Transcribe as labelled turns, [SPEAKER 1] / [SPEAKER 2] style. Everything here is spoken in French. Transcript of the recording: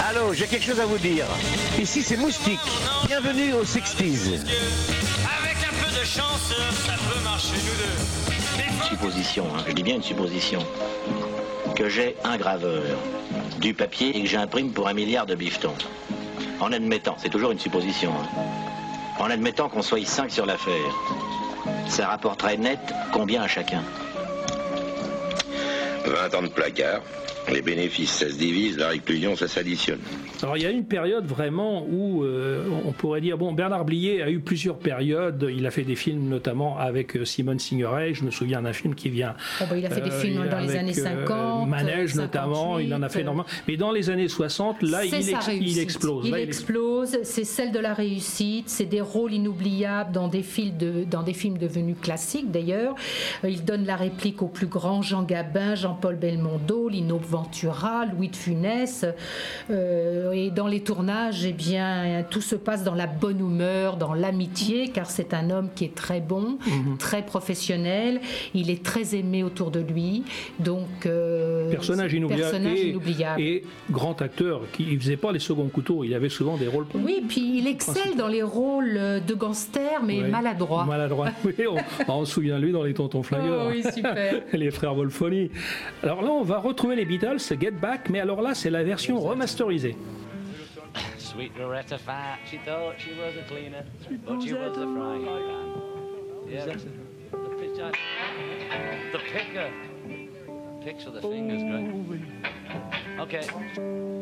[SPEAKER 1] Allô, j'ai quelque chose à vous dire. Ici, c'est Moustique. Bienvenue aux 60s.
[SPEAKER 2] Avec un peu de chance, ça peut marcher nous deux.
[SPEAKER 3] Supposition, hein, je dis bien une supposition. Que j'ai un graveur, du papier et que j'imprime pour 1 milliard de bifetons. En admettant, c'est toujours une supposition, hein. En admettant qu'on soit 5 sur l'affaire, ça rapporterait net combien à chacun?
[SPEAKER 4] 20 ans de placard. Les bénéfices, ça se divise, la réclusion, ça s'additionne.
[SPEAKER 5] Alors il y a une période vraiment où on pourrait dire, bon, Bernard Blier a eu plusieurs périodes, il a fait des films notamment avec Simone Signoret, je me souviens d'un film qui vient...
[SPEAKER 6] il a fait des films dans les années 50,
[SPEAKER 5] Manège 58, notamment, il en a fait énormément, mais dans les années 60, là il explose.
[SPEAKER 6] Il explose, c'est celle de la réussite, c'est des rôles inoubliables dans des films devenus classiques d'ailleurs. Il donne la réplique aux plus grands, Jean Gabin, Jean-Paul Belmondo, Lino Ventura, Louis de Funès, et dans les tournages, eh bien, tout se passe dans la bonne humeur, dans l'amitié, car c'est un homme qui est très bon, très professionnel, il est très aimé autour de lui, donc
[SPEAKER 5] personnage inoubliable et grand acteur, qui ne faisait pas les seconds couteaux, il avait souvent des rôles.
[SPEAKER 6] Oui, puis il excelle dans les rôles de gangster, mais maladroit.
[SPEAKER 5] Oui, on se souvient de lui dans les Tontons Flingueurs.
[SPEAKER 6] Oh, oui, super.
[SPEAKER 5] Les frères Wolfoni. Alors là, on va retrouver les Beatles, Get Back, mais alors là, c'est la version remasterisée.
[SPEAKER 2] Sweet Loretta Fat, she thought she was a cleaner, but she was a frying pan. Yeah, the picker. Picture the fingers, great. Okay.